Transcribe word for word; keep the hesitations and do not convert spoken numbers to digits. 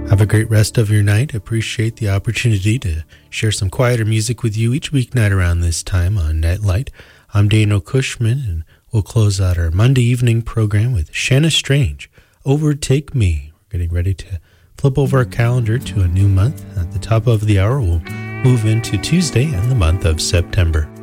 Have a great rest of your night. Appreciate the opportunity to share some quieter music with you each weeknight around this time on Nightlight. I'm Daniel Cushman, and we'll close out our Monday evening program with Shanna Strange, Overtake Me. We're getting ready to flip over our calendar to a new month. At the top of the hour, we'll move into Tuesday and the month of September.